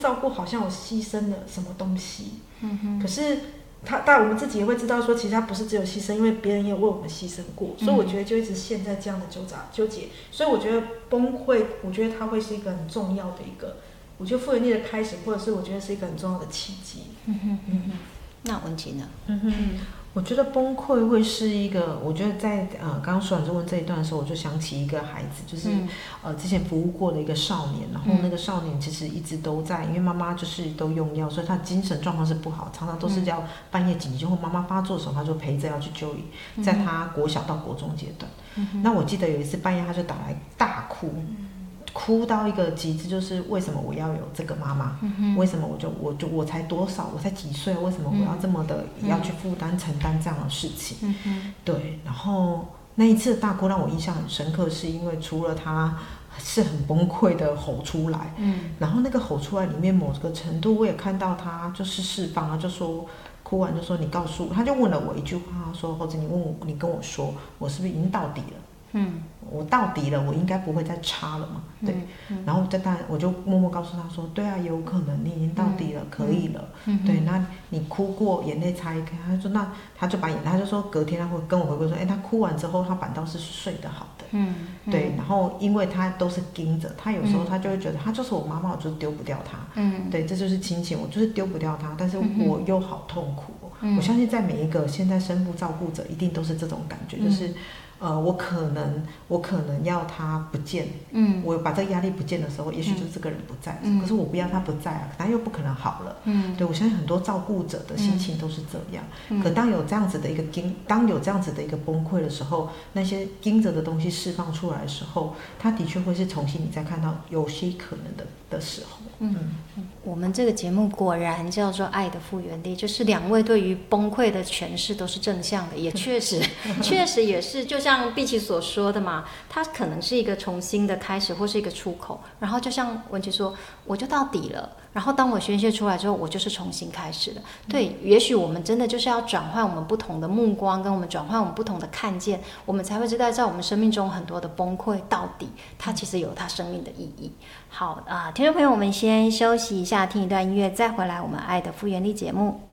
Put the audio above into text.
照顾好像我牺牲了什么东西。可是当然我们自己也会知道说，其实他不是只有牺牲，因为别人也有为我们牺牲过，所以我觉得就一直陷在这样的纠结。所以我觉得崩溃，我觉得它会是一个很重要的一个，我觉得复原力的开始，或者是我觉得是一个很重要的契机。 那文琪呢？ 我觉得崩溃会是一个，我觉得在刚刚说完就问这一段的时候，我就想起一个孩子，就是之前服务过的一个少年，然后那个少年其实一直都在，因为妈妈就是都用药，所以他精神状况是不好，常常都是要半夜紧急救护，妈妈发作的时候，他就陪着要去就医，在他国小到国中阶段。那我记得有一次半夜他就打来大哭到一个极致，就是为什么我要有这个妈妈？为什么我才多少？我才几岁？为什么我要这么的要去负担承担这样的事情？对。然后那一次的大哭让我印象很深刻，是因为除了他是很崩溃的吼出来，然后那个吼出来里面某个程度，我也看到他就是释放，他就说。哭完就说你告诉我，他就问了我一句话，他说或者你跟我说，我是不是已经到底了？我到底了，我应该不会再差了嘛？对，然后当然我就默默告诉他说，对啊，有可能你已经到底了，可以了。对，那你哭过，眼泪擦一擦，他说那他就把眼泪，他就说隔天他会跟我回归说，他哭完之后他反倒是睡得好的。对，然后因为他都是盯着，他有时候他就会觉得他就是我妈妈，我就是丢不掉他。对，这就是亲情，我就是丢不掉他，但是我又好痛苦。我相信在每一个现在身负照顾者，一定都是这种感觉，就是。我可能要他不见，我把这个压力不见的时候，也许就是这个人不在，可是我不要他不在啊，他又不可能好了，对，我相信很多照顾者的心情都是这样，可当有这样子的一个崩溃的时候，那些盯着的东西释放出来的时候，他的确会是重新你再看到有些可能的时候。 我们这个节目果然叫做爱的复原力，就是两位对于崩溃的诠释都是正向的，也确实也是，就像碧琪所说的嘛，它可能是一个重新的开始或是一个出口，然后就像文琪说，我就到底了，然后当我宣泄出来之后，我就是重新开始的。对，也许我们真的就是要转换我们不同的目光，跟我们转换我们不同的看见，我们才会知道在我们生命中很多的崩溃到底它其实有它生命的意义。好听众朋友，我们先休息一下，听一段音乐，再回来我们爱的复原力节目。